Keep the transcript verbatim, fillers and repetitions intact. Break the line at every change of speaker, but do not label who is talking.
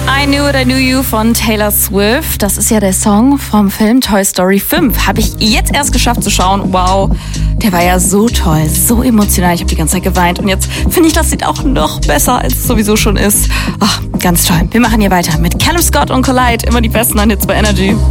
I Knew It, I Knew You von Taylor Swift. Das ist ja der Song vom Film Toy Story fünf. Habe ich jetzt erst geschafft zu schauen. Wow, der war ja so toll, so emotional. Ich habe die ganze Zeit geweint. Und jetzt finde ich, das sieht auch noch besser, als es sowieso schon ist. Ach, ganz toll. Wir machen hier weiter mit Callum Scott und Collide. Immer die besten Hits bei Energy.